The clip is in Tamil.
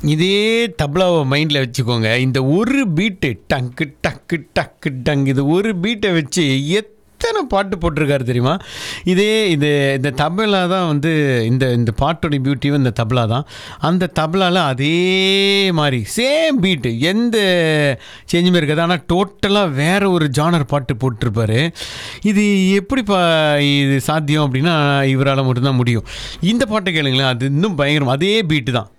இதே தப்லாவை மைண்டில் வச்சுக்கோங்க. இந்த ஒரு பீட்டு டங்கு டக்கு டக்கு டங், இது ஒரு பீட்டை வச்சு எத்தனை பாட்டு போட்டிருக்காரு தெரியுமா? இதே இது இந்த தபலா தான் வந்து இந்த பாட்டோடைய பியூட்டியும் இந்த தபலா தான். அந்த தபலாவில் அதே மாதிரி சேம் பீட்டு, எந்த சேஞ்சுமே இருக்காது. ஆனால் டோட்டலாக வேறு ஒரு ஜானர் பாட்டு போட்டிருப்பாரு. இது எப்படிப்பா இது சாத்தியம் அப்படின்னா இவரால் மட்டும்தான் முடியும். இந்த பாட்டை கேளுங்களேன், அது இன்னும் பயங்கரம். அதே பீட்டு தான்,